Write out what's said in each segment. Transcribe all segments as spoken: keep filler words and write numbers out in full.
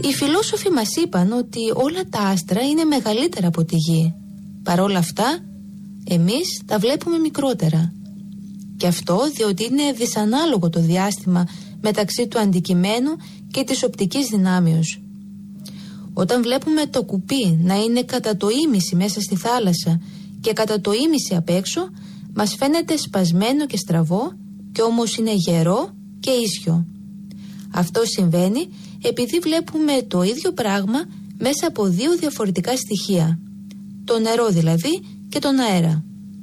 Οι φιλόσοφοι μας είπαν ότι όλα τα άστρα είναι μεγαλύτερα από τη γη. Παρόλα αυτά, εμείς τα βλέπουμε μικρότερα. Και αυτό διότι είναι δυσανάλογο το διάστημα μεταξύ του αντικειμένου και της οπτικής δυνάμεως. Όταν βλέπουμε το κουπί να είναι κατά το ίμιση μέσα στη θάλασσα και κατά το ίμιση απ' έξω, μας φαίνεται σπασμένο και στραβό, και όμως είναι γερό και ίσιο. Αυτό συμβαίνει επειδή βλέπουμε το ίδιο πράγμα μέσα από δύο διαφορετικά στοιχεία, το νερό δηλαδή και τον αέρα.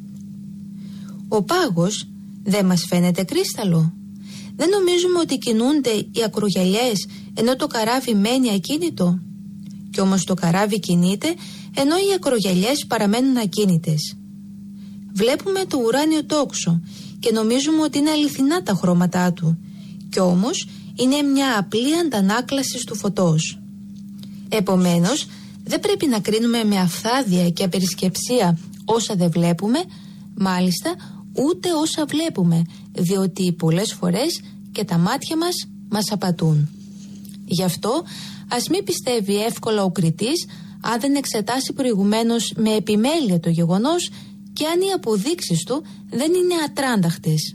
Ο πάγος δεν μας φαίνεται κρύσταλλο. Δεν νομίζουμε ότι κινούνται οι ακρογιαλιές ενώ το καράβι μένει ακίνητο. Κι όμως το καράβι κινείται ενώ οι ακρογιαλιές παραμένουν ακίνητες. Βλέπουμε το ουράνιο τόξο και νομίζουμε ότι είναι αληθινά τα χρώματά του, κι όμως είναι μια απλή αντανάκλαση του φωτός. Επομένως, δεν πρέπει να κρίνουμε με αφθάδεια και απερισκεψία όσα δεν βλέπουμε, μάλιστα ούτε όσα βλέπουμε, διότι πολλές φορές και τα μάτια μας μας απατούν. Γι' αυτό ας μην πιστεύει εύκολα ο κριτής αν δεν εξετάσει προηγουμένως με επιμέλεια το γεγονός και αν οι αποδείξεις του δεν είναι ατράνταχτες.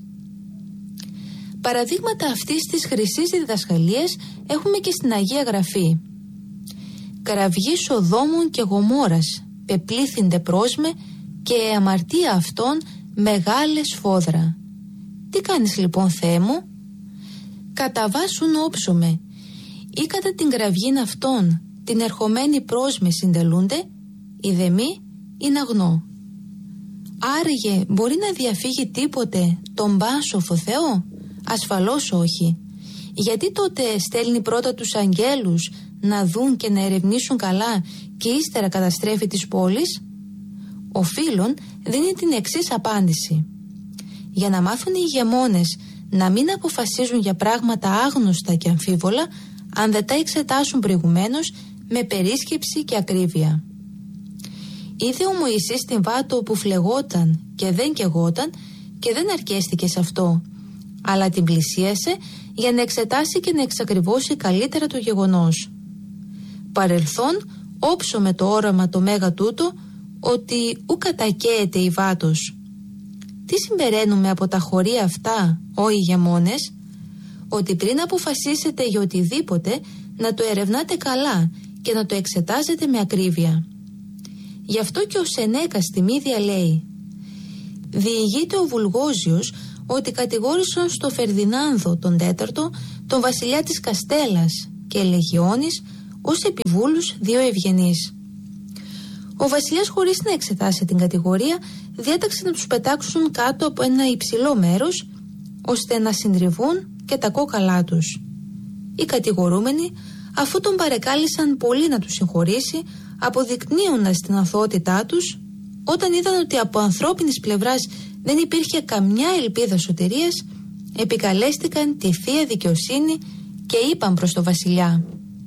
Παραδείγματα αυτής της χρυσής διδασκαλίας έχουμε και στην Αγία Γραφή. «Κραυγή Σοδόμων και Γομόρας πεπλήθυνται πρόσμε και αμαρτία αυτών μεγάλε σφόδρα». Τι κάνεις λοιπόν, Θεέ μου? «Καταβάσουν όψομε ή κατά την κραυγήν αυτών την ερχομένη πρόσμε συντελούνται, η δεμή είναι αγνό». Άραγε μπορεί να διαφύγει τίποτε τον πάσοφο Θεό? Ασφαλώς όχι. Γιατί τότε στέλνει πρώτα τους αγγέλους να δουν και να ερευνήσουν καλά και ύστερα καταστρέφει τις πόλεις? Ο Φίλων δίνει την εξής απάντηση. Για να μάθουν οι ηγεμόνες να μην αποφασίζουν για πράγματα άγνωστα και αμφίβολα αν δεν τα εξετάσουν προηγουμένως με περίσκεψη και ακρίβεια. Είδε ο Μωυσής την βάτο που φλεγόταν και δεν καιγόταν και δεν αρκέστηκε σε αυτό, αλλά την πλησίασε για να εξετάσει και να εξακριβώσει καλύτερα το γεγονός. Παρελθόν όψω με το όραμα το μέγα τούτο ότι ου κατακαίεται η βάτος. Τι συμπεραίνουμε από τα χωρία αυτά, ο ηγεμόνες? Ότι πριν αποφασίσετε για οτιδήποτε να το ερευνάτε καλά και να το εξετάζετε με ακρίβεια. Γι' αυτό και ο Σενέκας στη Μύδια λέει: «Διηγείται ο Βουλγόζιος ότι κατηγόρησαν στο Φερδινάνδο τον τέταρτο, τον βασιλιά της Καστέλας και Λεγιώνης, ως επιβούλους δύο ευγενείς. Ο βασιλιάς, χωρίς να εξετάσει την κατηγορία, διέταξε να τους πετάξουν κάτω από ένα υψηλό μέρος, ώστε να συντριβούν και τα κόκαλά τους. Οι κατηγορούμενοι, αφού τον παρεκάλεσαν πολύ να τους συγχωρήσει, αποδεικνύοντας την αθωότητά τους, όταν είδαν ότι από ανθρώπινης πλευράς δεν υπήρχε καμιά ελπίδα σωτηρίας, επικαλέστηκαν τη Θεία Δικαιοσύνη και είπαν προς το βασιλιά: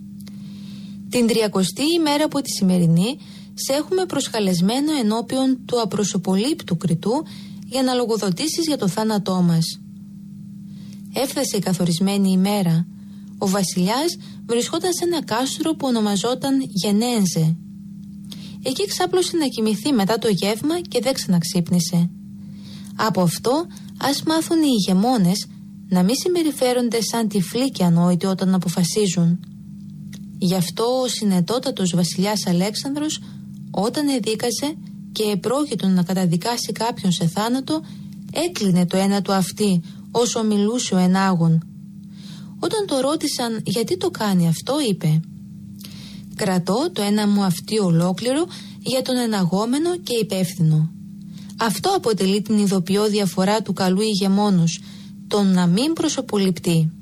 «Την τριακοστή ημέρα από τη σημερινή σε έχουμε προσκαλεσμένο ενώπιον του απροσωπολήπτου κριτού για να λογοδοτήσεις για το θάνατό μας». Έφτασε η καθορισμένη ημέρα. Ο βασιλιάς βρισκόταν σε ένα κάστρο που ονομαζόταν Γενένζε. Εκεί ξάπλωσε να κοιμηθεί μετά το γεύμα και δεν ξαναξύπνησε. Από αυτό ας μάθουν οι ηγεμόνες να μην συμπεριφέρονται σαν τυφλοί και ανόητοι όταν αποφασίζουν. Γι' αυτό ο συνετότατος βασιλιάς Αλέξανδρος, όταν εδίκαζε και επρόκειτον να καταδικάσει κάποιον σε θάνατο, έκλεινε το ένα του αυτί όσο μιλούσε ο ενάγων. Όταν το ρώτησαν γιατί το κάνει αυτό, είπε: «Κρατώ το ένα μου αυτί ολόκληρο για τον εναγόμενο και υπεύθυνο». Αυτό αποτελεί την ειδοποιώ διαφορά του καλού ηγεμόνος, τον να μην προσωποληπτεί.